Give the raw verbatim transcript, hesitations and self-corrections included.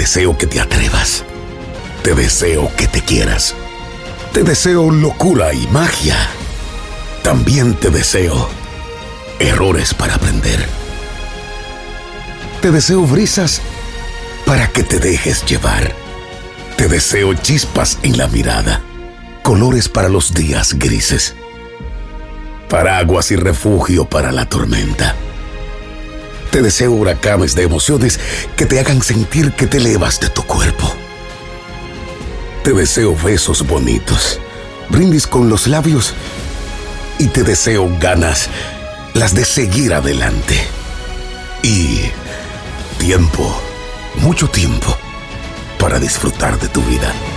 deseo que te atrevas. Te deseo que te quieras. Te deseo locura y magia. También te deseo errores para aprender. Te deseo brisas para que te dejes llevar. Te deseo chispas en la mirada, colores para los días grises, paraguas y refugio para la tormenta. Te deseo huracanes de emociones que te hagan sentir que te elevas de tu cuerpo. Te deseo besos bonitos, brindis con los labios, y te deseo ganas, las de seguir adelante. Y tiempo, mucho tiempo, para disfrutar de tu vida.